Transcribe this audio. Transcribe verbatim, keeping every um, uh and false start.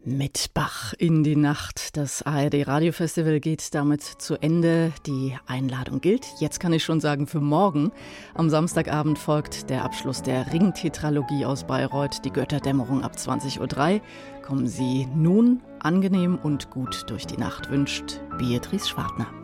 Mit Bach in die Nacht. Das A R D Radiofestival geht damit zu Ende. Die Einladung gilt, jetzt kann ich schon sagen, für morgen. Am Samstagabend folgt der Abschluss der Ringtetralogie aus Bayreuth, die Götterdämmerung ab zwanzig Uhr drei. Kommen Sie nun angenehm und gut durch die Nacht, wünscht Beatrice Schwartner.